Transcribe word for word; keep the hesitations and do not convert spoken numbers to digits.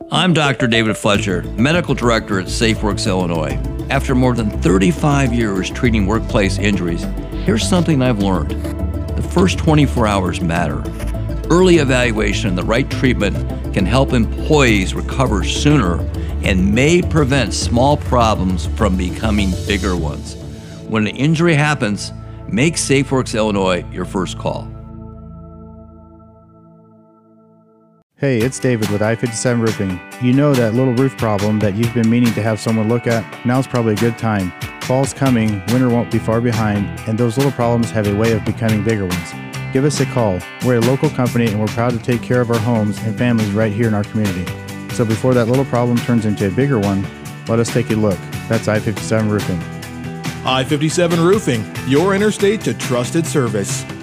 I'm Doctor David Fletcher, Medical Director at SafeWorks Illinois. After more than thirty-five years treating workplace injuries, here's something I've learned. The first twenty-four hours matter. Early evaluation and the right treatment can help employees recover sooner and may prevent small problems from becoming bigger ones. When an injury happens, make SafeWorks Illinois your first call. Hey, it's David with I fifty-seven Roofing. You know that little roof problem that you've been meaning to have someone look at? Now's probably a good time. Fall's coming, winter won't be far behind, and those little problems have a way of becoming bigger ones. Give us a call. We're a local company and we're proud to take care of our homes and families right here in our community. So before that little problem turns into a bigger one, let us take a look. That's I fifty-seven Roofing. I fifty-seven Roofing, your interstate to trusted service.